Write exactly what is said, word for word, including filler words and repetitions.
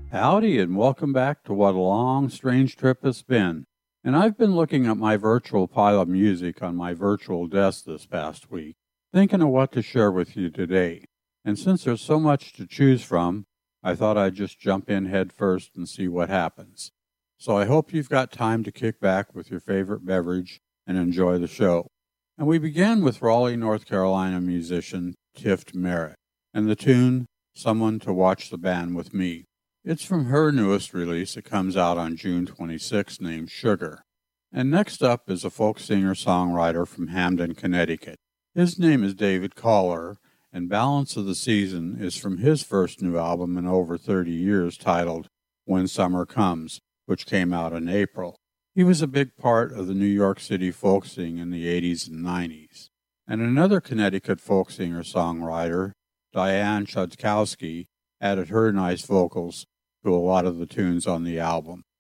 Howdy, and welcome back to What a Long, Strange Trip It's Been. And I've been looking at my virtual pile of music on my virtual desk this past week, thinking of what to share with you today. And since there's so much to choose from, I thought I'd just jump in head first and see what happens. So I hope you've got time to kick back with your favorite beverage and enjoy the show. And we began with Raleigh, North Carolina musician Tift Merritt, and the tune, Someone to Watch the Band with Me. It's from her newest release. It comes out on June twenty-sixth, named Sugar. And next up is a folk singer-songwriter from Hamden, Connecticut. His name is David Collar, and Balance of the Season is from his first new album in over thirty years titled When Summer Comes, which came out in April. He was a big part of the New York City folk scene in the eighties and nineties. And another Connecticut folk singer-songwriter, Diane Chodkowski, added her nice vocals to a lot of the tunes on the album.